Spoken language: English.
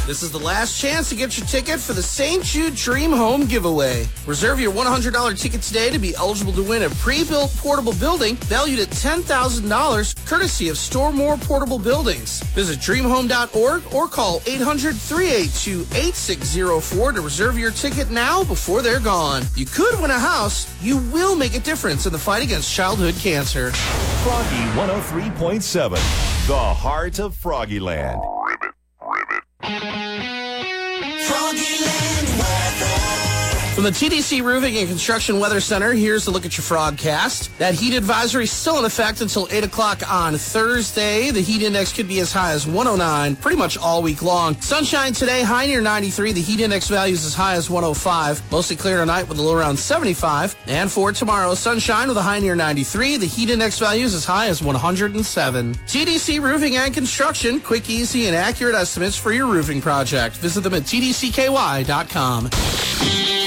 This is the last chance to get your ticket for the St. Jude Dream Home giveaway. Reserve your $100 ticket today to be eligible to win a pre-built portable building valued at $10,000, courtesy of Stormore Portable Buildings. Visit dreamhome.org or call 800-382-8604 to reserve your ticket now before they're gone. You could win a house. You will make a difference in the fight against childhood cancer. Froggy 103.7, the heart of Froggyland. Froggyland weather. From the TDC Roofing and Construction Weather Center, here's a look at your Frogcast. That heat advisory is still in effect until 8 o'clock on Thursday. The heat index could be as high as 109 pretty much all week long. Sunshine today, high near 93. The heat index value is as high as 105. Mostly clear tonight with a low around 75. And for tomorrow, sunshine with a high near 93. The heat index value is as high as 107. TDC Roofing and Construction, quick, easy, and accurate estimates for your roofing project. Visit them at tdcky.com.